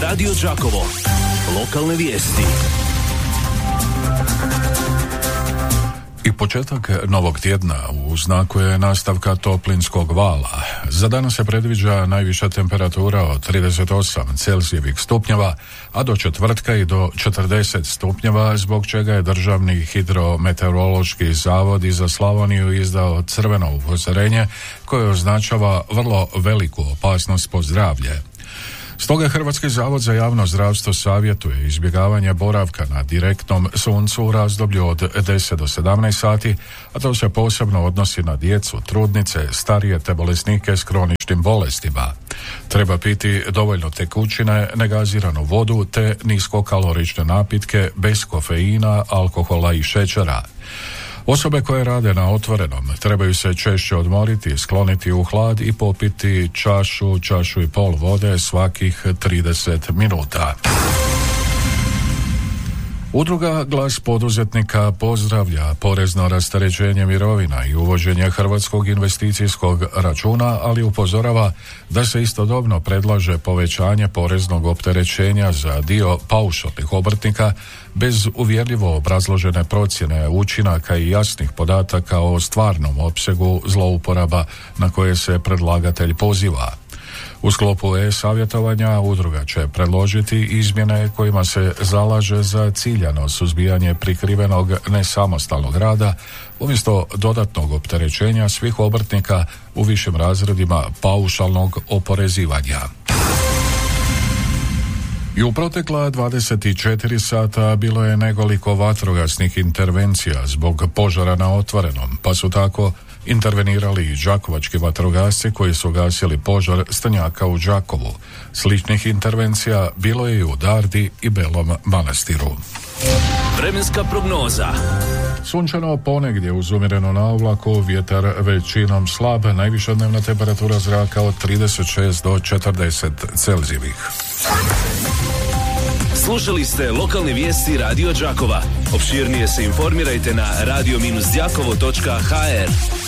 Radio Đakovo. Lokalne vijesti. I početak novog tjedna u znaku je nastavka toplinskog vala. Za danas se predviđa najviša temperatura od 38 Celzijevih stupnjeva, a do četvrtka i do 40 stupnjeva, zbog čega je Državni hidrometeorološki zavod i za Slavoniju izdao crveno upozorenje koje označava vrlo veliku opasnost po zdravlje. Stoga Hrvatski zavod za javno zdravstvo savjetuje izbjegavanje boravka na direktnom suncu u razdoblju od 10 do 17 sati, a to se posebno odnosi na djecu, trudnice, starije te bolesnike s kroničnim bolestima. Treba piti dovoljno tekućine, negaziranu vodu te niskokalorične napitke bez kofeina, alkohola i šećera. Osobe koje rade na otvorenom trebaju se češće odmoriti, skloniti u hlad i popiti čašu i pol vode svakih 30 minuta. Udruga Glas poduzetnika pozdravlja porezno rasterećenje mirovina i uvođenje hrvatskog investicijskog računa, ali upozorava da se istodobno predlaže povećanje poreznog opterećenja za dio paušalnih obrtnika bez uvjerljivo obrazložene procjene učinaka i jasnih podataka o stvarnom opsegu zlouporaba na koje se predlagatelj poziva. U sklopu e-savjetovanja udruga će predložiti izmjene kojima se zalaže za ciljano suzbijanje prikrivenog nesamostalnog rada umjesto dodatnog opterećenja svih obrtnika u višim razredima paušalnog oporezivanja. I u protekla 24 sata bilo je nekoliko vatrogasnih intervencija zbog požara na otvorenom, pa su tako intervenirali i đakovački vatrogasci koji su gasili požar stanjaka u Đakovu. Sličnih intervencija bilo je i u Dardi i Belom Manastiru. Vremenska prognoza. Sunčano ponegdje uz umjereno na oblaku, vjetar većinom slab, najviša dnevna temperatura zraka od 36 do 40 Celzijevih. Slušali ste lokalne vijesti Radio Đakova. Opširnije se informirajte na radio-đakovo.hr.